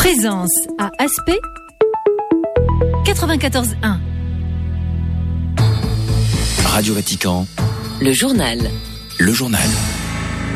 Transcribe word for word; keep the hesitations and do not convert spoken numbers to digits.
Présence à Aspect quatre-vingt-quatorze un. Radio Vatican. Le journal. Le journal.